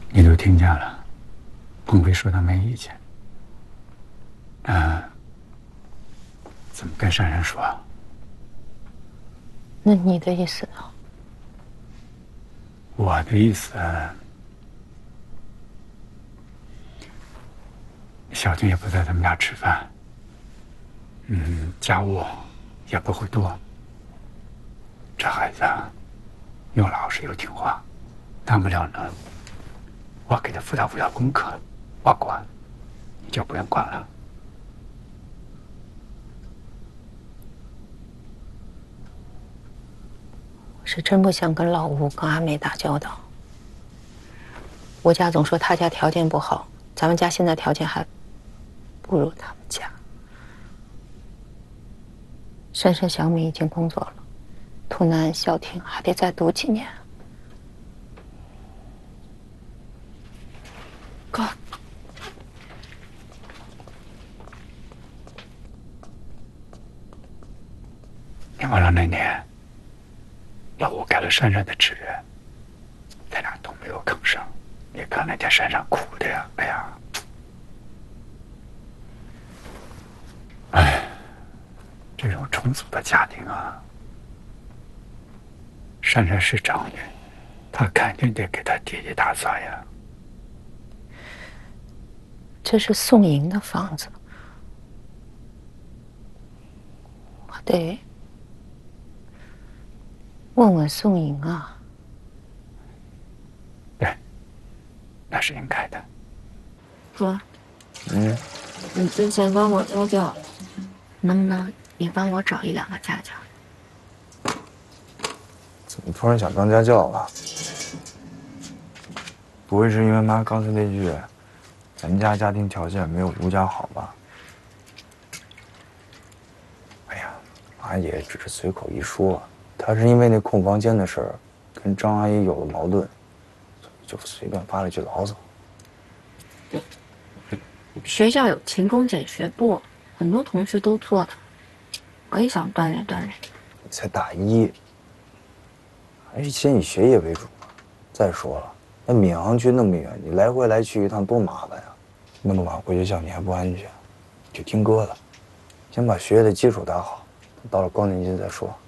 你都听见了，鹏飞说他没意见。怎么跟珊珊说啊？ 那你的意思呢？ 我的意思，小静也不在他们家吃饭，家务也不会多。这孩子啊，又老实又听话，大不了呢，我给他辅导功课，我管，你就不用管了。 我是真不想跟老吴、跟阿美打交道。我家总说他家条件不好，咱们家现在条件还不如他们家。珊珊、小米已经工作了，图南、孝婷还得再读几年。哥， 你忘了那年，老吴改了珊珊的志愿，咱俩都没有吭声。你看那天珊珊哭的呀，哎呀，这种重组的家庭啊，珊珊是长女，她肯定得给她爹爹打算呀。 这是宋莹的房子，我得问问宋莹啊。 对，那是应该的。 哥，你之前帮我家教，能不能也帮我找1、2个家教？ 怎么突然想当家教了？不会是因为妈刚才那句“咱家家庭条件没有吴家好”吧？哎呀，妈也只是随口一说，她是因为那空房间的事儿跟张阿姨有了矛盾，就随便发了句牢骚。 学校有勤工俭学部，很多同学都做的，我也想锻炼锻炼。 你才大1，还是先以学业为主。再说了，那闵行区那么远，你来回来去一趟多麻烦呀！那么晚回学校你还不安全，就听哥的，先把学业的基础打好，到了高年级再说。